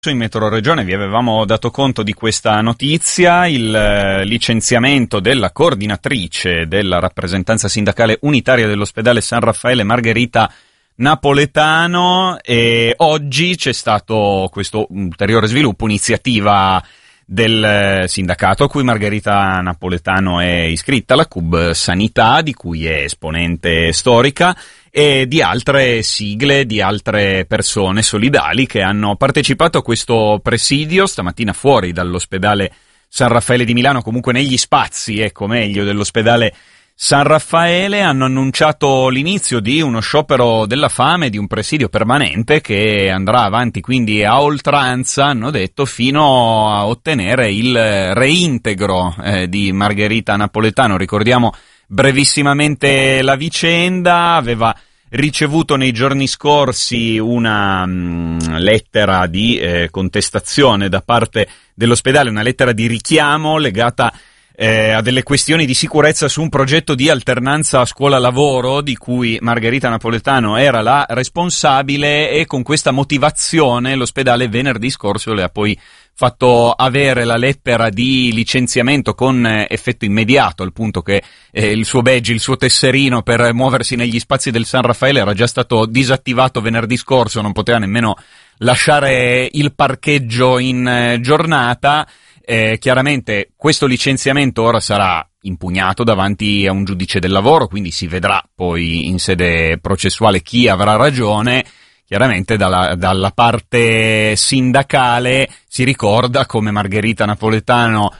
In Metroregione vi avevamo dato conto di questa notizia, il licenziamento della coordinatrice della rappresentanza sindacale unitaria dell'ospedale San Raffaele, Margherita Napoletano, e oggi c'è stato questo ulteriore sviluppo, iniziativa del sindacato a cui Margherita Napoletano è iscritta, la CUB Sanità, di cui è esponente storica, e di altre sigle, di altre persone solidali che hanno partecipato a questo presidio stamattina fuori dall'ospedale San Raffaele di Milano, comunque negli spazi, dell'ospedale San Raffaele. Hanno annunciato l'inizio di uno sciopero della fame, di un presidio permanente che andrà avanti quindi a oltranza, hanno detto, fino a ottenere il reintegro di Margherita Napoletano. Ricordiamo brevissimamente la vicenda. Aveva ricevuto nei giorni scorsi una lettera di contestazione da parte dell'ospedale, una lettera di richiamo legata a delle questioni di sicurezza su un progetto di alternanza scuola-lavoro di cui Margherita Napoletano era la responsabile, e con questa motivazione l'ospedale venerdì scorso le ha poi fatto avere la lettera di licenziamento con effetto immediato, al punto che il suo badge, il suo tesserino per muoversi negli spazi del San Raffaele era già stato disattivato venerdì scorso, non poteva nemmeno lasciare il parcheggio in giornata. Chiaramente questo licenziamento ora sarà impugnato davanti a un giudice del lavoro, quindi si vedrà poi in sede processuale chi avrà ragione. Chiaramente dalla parte sindacale si ricorda come Margherita Napoletano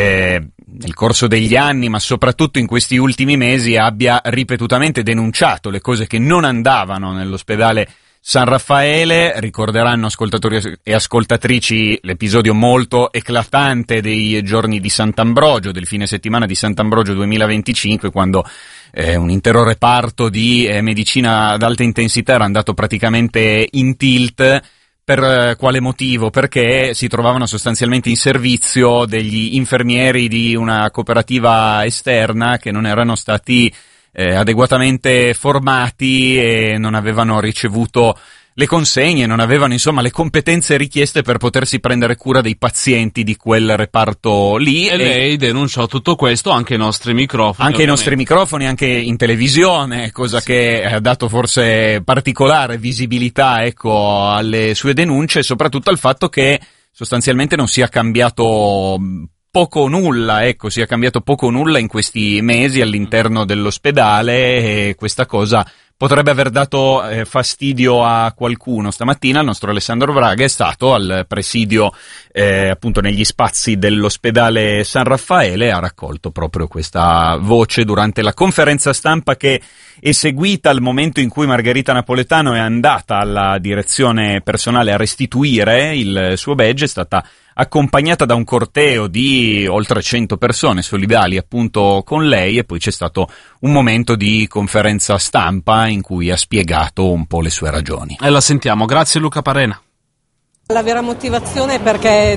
nel corso degli anni, ma soprattutto in questi ultimi mesi, abbia ripetutamente denunciato le cose che non andavano nell'ospedale San Raffaele. Ricorderanno ascoltatori e ascoltatrici l'episodio molto eclatante dei giorni di Sant'Ambrogio, del fine settimana di Sant'Ambrogio 2025, quando un intero reparto di medicina ad alta intensità era andato praticamente in tilt. Per quale motivo? Perché si trovavano sostanzialmente in servizio degli infermieri di una cooperativa esterna che non erano stati adeguatamente formati e non avevano ricevuto le consegne, non avevano insomma le competenze richieste per potersi prendere cura dei pazienti di quel reparto lì. E lei denunciò tutto questo anche ai nostri microfoni. Anche ai nostri microfoni, anche in televisione, cosa che ha dato forse particolare visibilità, alle sue denunce, e soprattutto al fatto che sostanzialmente non sia cambiato poco o nulla, sia cambiato poco o nulla in questi mesi all'interno dell'ospedale, e questa cosa potrebbe aver dato fastidio a qualcuno. Stamattina il nostro Alessandro Vraga è stato al presidio appunto negli spazi dell'ospedale San Raffaele e ha raccolto proprio questa voce durante la conferenza stampa che è seguita al momento in cui Margherita Napoletano è andata alla direzione personale a restituire il suo badge. È stata accompagnata da un corteo di oltre 100 persone solidali appunto con lei, e poi c'è stato un momento di conferenza stampa in cui ha spiegato un po' le sue ragioni. E la sentiamo. Grazie Luca Parena. La vera motivazione è perché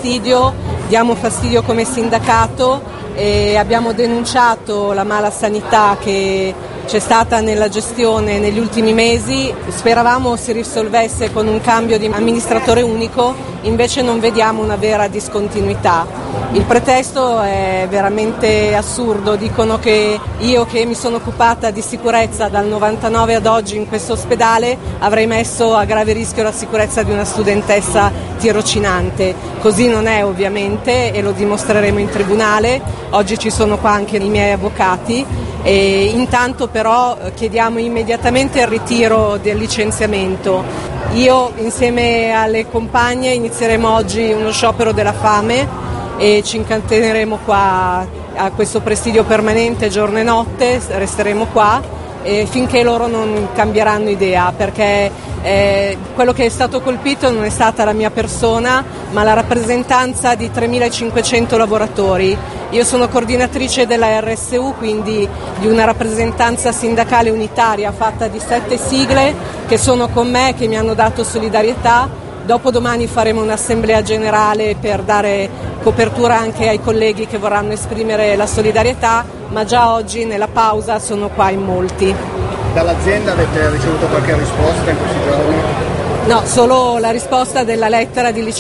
diamo fastidio come sindacato, e abbiamo denunciato la mala sanità che c'è stata nella gestione negli ultimi mesi. Speravamo si risolvesse con un cambio di amministratore unico, invece non vediamo una vera discontinuità. Il pretesto è veramente assurdo, dicono che io, che mi sono occupata di sicurezza dal 99 ad oggi in questo ospedale, avrei messo a grave rischio la sicurezza di una studentessa tirocinante. Così non è ovviamente, e lo dimostreremo in tribunale. Oggi ci sono qua anche i miei avvocati, e intanto però chiediamo immediatamente il ritiro del licenziamento. Io insieme alle compagne inizieremo oggi uno sciopero della fame e ci incateneremo qua a questo presidio permanente giorno e notte, resteremo qua finché loro non cambieranno idea, perché quello che è stato colpito non è stata la mia persona, ma la rappresentanza di 3.500 lavoratori. Io sono coordinatrice della RSU, quindi di una rappresentanza sindacale unitaria fatta di 7 sigle che sono con me, che mi hanno dato solidarietà. Dopodomani faremo un'assemblea generale per dare copertura anche ai colleghi che vorranno esprimere la solidarietà, ma già oggi nella pausa sono qua in molti. Dall'azienda avete ricevuto qualche risposta in questi giorni? No, solo la risposta della lettera di licenziamento